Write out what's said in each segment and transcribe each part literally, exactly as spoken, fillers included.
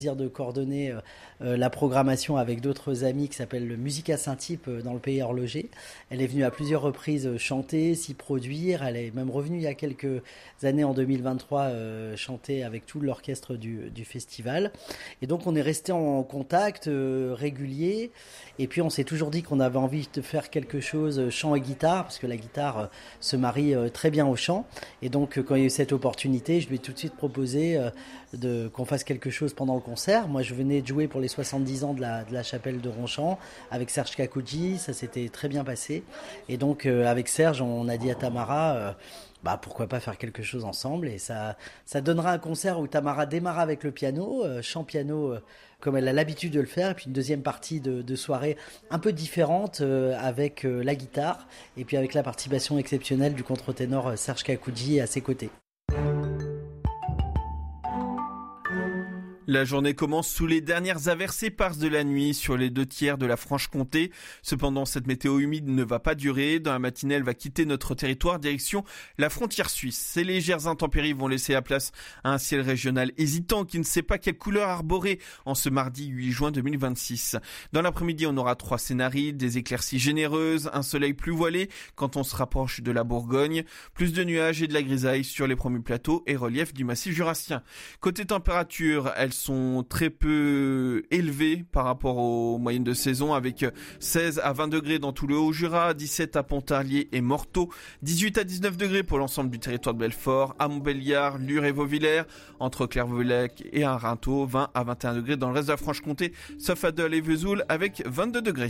de coordonner euh, euh, la programmation avec d'autres amis qui s'appelle le Musica Saint-Type euh, dans le pays horloger. Elle est venue à plusieurs reprises euh, chanter, s'y produire. Elle est même revenue il y a quelques années en deux mille vingt-trois euh, chanter avec tout l'orchestre du, du festival. Et donc on est resté en contact euh, régulier. Et puis on s'est toujours dit qu'on avait envie de faire quelque chose euh, chant et guitare, parce que la guitare euh, se marie euh, très bien au chant. Et donc euh, quand il y a eu cette opportunité, je lui ai tout de suite proposé euh, de, qu'on fasse quelque chose pendant le concert. Moi, je venais de jouer pour les soixante-dix ans de la, de la chapelle de Ronchamp avec Serge Kakoudji. Ça s'était très bien passé. Et donc, euh, avec Serge, on a dit à Tamara, euh, bah, pourquoi pas faire quelque chose ensemble. Et ça, ça donnera un concert où Tamara démarra avec le piano, euh, chant piano, euh, comme elle a l'habitude de le faire. Et puis une deuxième partie de, de soirée un peu différente euh, avec euh, la guitare. Et puis avec la participation exceptionnelle du contre-ténor euh, Serge Kakoudji à ses côtés. La journée commence sous les dernières averses éparses de la nuit sur les deux tiers de la Franche-Comté. Cependant, cette météo humide ne va pas durer. Dans la matinée, elle va quitter notre territoire direction la frontière suisse. Ces légères intempéries vont laisser la place à un ciel régional hésitant qui ne sait pas quelle couleur arborer en ce mardi huit juin deux mille vingt-six. Dans l'après-midi, on aura trois scénarios, des éclaircies généreuses, un soleil plus voilé quand on se rapproche de la Bourgogne, plus de nuages et de la grisaille sur les premiers plateaux et reliefs du massif jurassien. Côté température, elles sont très peu élevées par rapport aux moyennes de saison avec seize à vingt degrés dans tout le Haut-Jura, dix-sept à Pontarlier et Morteau, dix-huit à dix-neuf degrés pour l'ensemble du territoire de Belfort, à Montbéliard, Lure et Vauvillers, entre Clairvaux-Lac et Arinthod, vingt à vingt et un degrés dans le reste de la Franche-Comté, sauf à Dole et Vesoul avec vingt-deux degrés.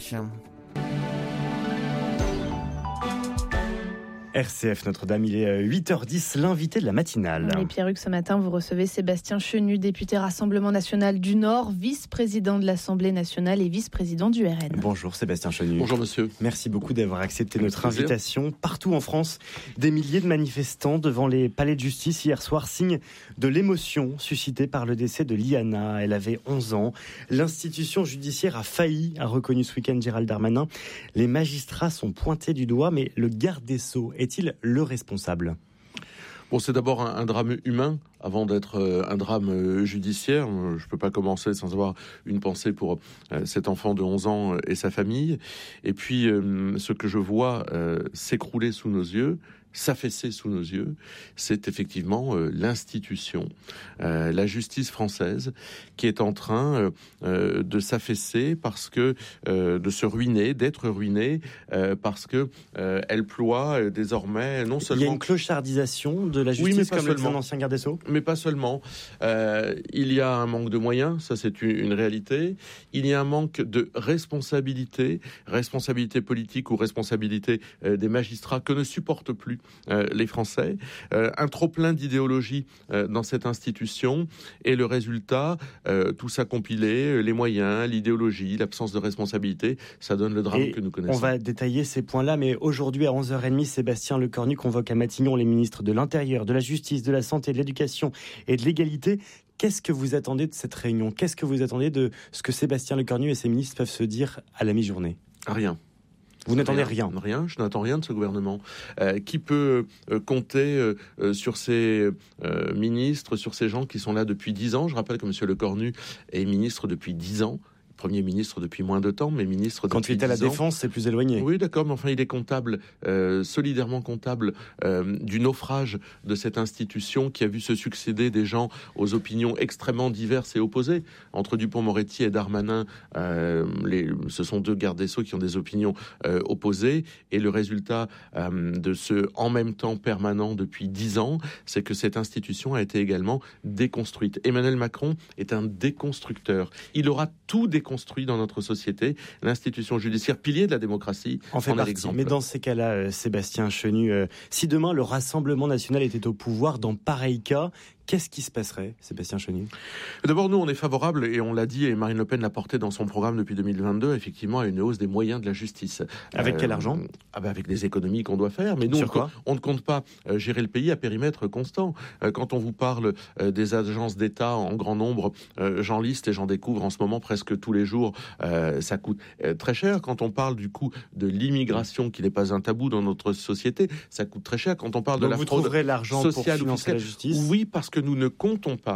R C F Notre-Dame, il est huit heures dix, l'invité de la matinale. Et Pierruc, ce matin, vous recevez Sébastien Chenu, député Rassemblement National du Nord, vice-président de l'Assemblée nationale et vice-président du R N. Bonjour Sébastien Chenu. Bonjour monsieur. Merci beaucoup d'avoir accepté notre invitation. Partout en France, des milliers de manifestants devant les palais de justice hier soir, signe de l'émotion suscitée par le décès de Liana. Elle avait onze ans. L'institution judiciaire a failli, a reconnu ce week-end Gérald Darmanin. Les magistrats sont pointés du doigt, mais le garde des Sceaux est-il le responsable ? Bon, c'est d'abord un, un drame humain avant d'être euh, un drame euh, judiciaire. Je ne peux pas commencer sans avoir une pensée pour euh, cet enfant de onze ans et sa famille. Et puis, euh, ce que je vois euh, s'écrouler sous nos yeux, s'affaisser sous nos yeux, c'est effectivement euh, l'institution, euh, la justice française, qui est en train euh, de s'affaisser parce que euh, de se ruiner, d'être ruinée, euh, parce que euh, elle ploie euh, désormais non seulement. Il y a une clochardisation de la justice, oui, comme le disait l'ancien garde des Sceaux. Mais pas seulement. Euh, il y a un manque de moyens, ça c'est une, une réalité. Il y a un manque de responsabilité, responsabilité politique ou responsabilité euh, des magistrats que ne supportent plus Euh, les Français, euh, un trop-plein d'idéologie euh, dans cette institution, et le résultat, euh, tout ça compilé, les moyens, l'idéologie, l'absence de responsabilité, ça donne le drame et que nous connaissons. On va détailler ces points-là, mais aujourd'hui à onze heures trente, Sébastien Lecornu convoque à Matignon les ministres de l'Intérieur, de la Justice, de la Santé, de l'Éducation et de l'Égalité. Qu'est-ce que vous attendez de cette réunion ? Qu'est-ce que vous attendez de ce que Sébastien Lecornu et ses ministres peuvent se dire à la mi-journée ? Rien. Vous n'attendez rien, rien Rien, je n'attends rien de ce gouvernement. Euh, qui peut euh, compter euh, sur ces euh, ministres, sur ces gens qui sont là depuis dix ans ? Je rappelle que M. Lecornu est ministre depuis dix ans. Premier ministre depuis moins de temps, mais ministre depuis Quand il était à la dix ans. Défense, c'est plus éloigné. Oui, d'accord, mais enfin, il est comptable, euh, solidairement comptable euh, du naufrage de cette institution qui a vu se succéder des gens aux opinions extrêmement diverses et opposées. Entre Dupond-Moretti et Darmanin, euh, les, ce sont deux gardes des Sceaux qui ont des opinions euh, opposées. Et le résultat euh, de ce « en même temps » permanent depuis dix ans, c'est que cette institution a été également déconstruite. Emmanuel Macron est un déconstructeur. Il aura tout déconstruit construit dans notre société, l'institution judiciaire, pilier de la démocratie, en fait en est l'exemple. Mais dans ces cas-là, euh, Sébastien Chenu, euh, si demain le Rassemblement national était au pouvoir dans pareil cas, qu'est-ce qui se passerait, Sébastien Chenu ? D'abord, nous, on est favorable, et on l'a dit, et Marine Le Pen l'a porté dans son programme depuis deux mille vingt-deux, effectivement, à une hausse des moyens de la justice. Avec euh, quel argent ? ah ben Avec des économies qu'on doit faire. Mais nous, Sur on, quoi on ne compte pas euh, gérer le pays à périmètre constant. Euh, quand on vous parle euh, des agences d'État en grand nombre, euh, j'en liste et j'en découvre en ce moment presque tous les jours, euh, ça coûte euh, très cher. Quand on parle du coût de l'immigration, qui n'est pas un tabou dans notre société, ça coûte très cher. Quand on parle Donc de la vous fraude trouverez l'argent sociale pour financer ou fiscale, la justice ? oui, parce que nous ne comptons pas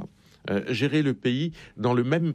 euh, gérer le pays dans le même